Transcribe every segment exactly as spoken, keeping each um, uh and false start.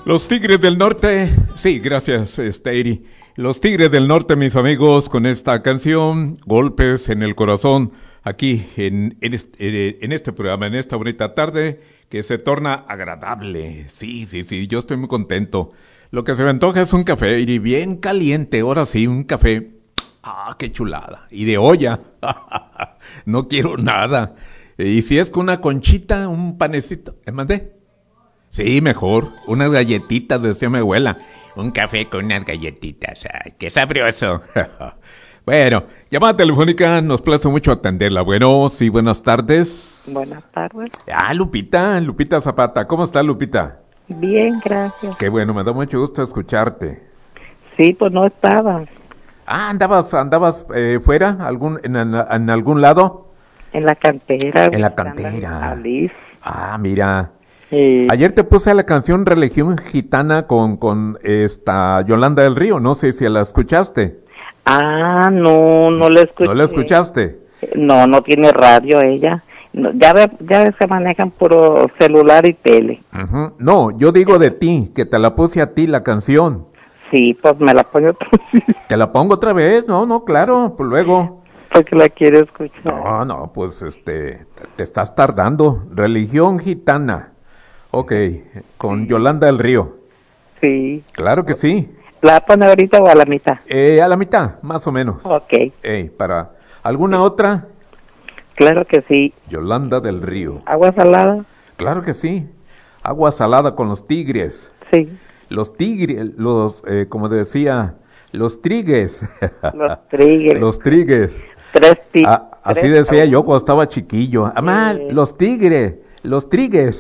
Los Tigres del Norte, sí, gracias, Steiri. Los Tigres del Norte, mis amigos, con esta canción, Golpes en el Corazón, aquí en, en, este, en este programa, en esta bonita tarde, que se torna agradable. Sí, sí, sí, yo estoy muy contento. Lo que se me antoja es un café, y bien caliente, ahora sí, un café. Ah, qué chulada. Y de olla. No quiero nada. Y si es con una conchita, un panecito, ¿me mandé? Sí, mejor. Unas galletitas, decía mi abuela. Un café con unas galletitas. Ay, qué sabroso. Bueno, llamada telefónica, nos place mucho atenderla. Bueno, sí, buenas tardes. Buenas tardes. Ah, Lupita, Lupita Zapata. ¿Cómo está, Lupita? Bien, gracias. Qué bueno, me da mucho gusto escucharte. Sí, pues no estaba. Ah, ¿andabas andabas eh, fuera, algún en, en, en algún lado? En la cantera. En la cantera. Alice. Ah, mira. Eh, Ayer te puse la canción Religión Gitana con, con esta Yolanda del Río, no sé si la escuchaste. ah, no, no la escuché. ¿No la escuchaste? No, no tiene radio ella. No, ya ve, ya se manejan puro celular y tele. Uh-huh. No, yo digo de ti, que te la puse a ti la canción. Sí, pues me la pongo otra vez. ¿Te la pongo otra vez? No, no, claro, pues luego. Porque la quiero escuchar. No, no, pues este, te estás tardando. Religión Gitana. Ok, con Sí. Yolanda del Río. Sí. Claro que sí. ¿La pone ahorita o a la mitad? Eh, a la mitad, más o menos. Ok. Ey, para ¿alguna otra? Claro que sí. Yolanda del Río. ¿Agua salada? Claro que sí. Agua salada con los tigres. Sí. Los tigres, los, eh, como decía, los trigues. Los trigues. Los trigues. Tres tigres. Ah, así decía yo cuando estaba chiquillo. Amá, sí. Los tigres, los trigues.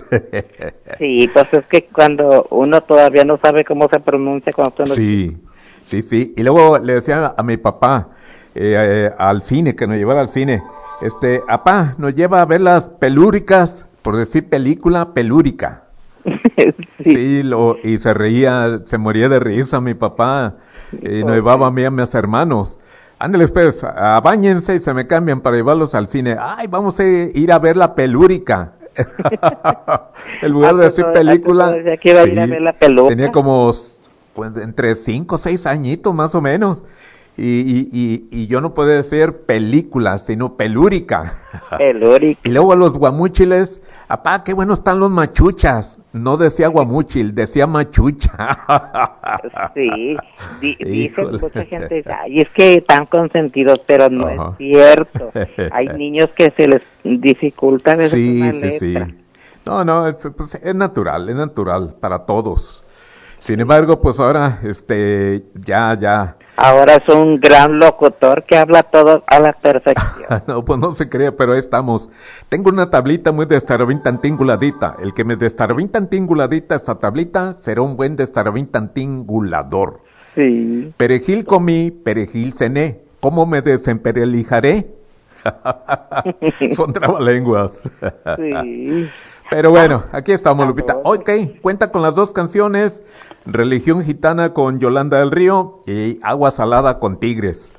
Sí, pues es que cuando uno todavía no sabe cómo se pronuncia cuando uno... Sí, sí, sí. Y luego le decía a mi papá, eh, eh, al cine, que nos llevara al cine, este, papá, nos lleva a ver las pelúricas, por decir película, pelúrica. Sí, sí lo, y se reía, se moría de risa mi papá, y nos llevaba a mí y a mis hermanos. Ándeles pues, a, báñense y se me cambian para llevarlos al cine. Ay, vamos a ir a ver la pelúrica. En lugar de decir película, que iba a ir a ver la peluca. Tenía como pues, entre cinco o seis añitos más o menos. Y, y, y, y yo no podía decir película, sino pelúrica. Pelúrica. Y luego a los guamúchiles, apá, qué buenos están los machuchas. No decía guamúchil, decía machucha. Sí, di, dicen mucha gente, ay, es que están consentidos, pero no uh-huh. es cierto. Hay niños que se les dificulta a veces sí, una sí, letra. Sí. No, no, es, pues, es natural, es natural para todos. Sin embargo, pues ahora, este, ya, ya. Ahora es un gran locutor que habla todo a la perfección. No, pues no se crea, pero ahí estamos. Tengo una tablita muy destarabín tantinguladita. El que me destarabín tantinguladita esta tablita será un buen destarabín tantingulador. Sí. Perejil comí, perejil cené. ¿Cómo me desemperelijaré? Son trabalenguas. Sí. Pero bueno, aquí estamos, Lupita. Ok, cuenta con las dos canciones, Religión Gitana con Yolanda del Río y Agua Salada con Tigres.